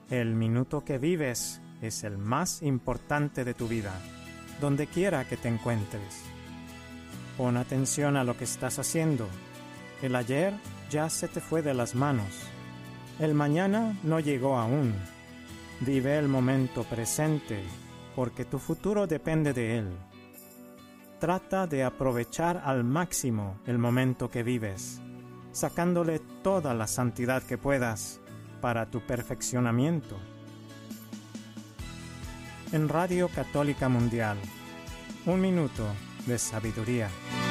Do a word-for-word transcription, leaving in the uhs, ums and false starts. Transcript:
El minuto que vives es el más importante de tu vida, donde quiera que te encuentres. Pon atención a lo que estás haciendo. El ayer ya se te fue de las manos. El mañana no llegó aún. Vive el momento presente, porque tu futuro depende de él. Trata de aprovechar al máximo el momento que vives, sacándole toda la santidad que puedas para tu perfeccionamiento. En Radio Católica Mundial, un minuto de sabiduría.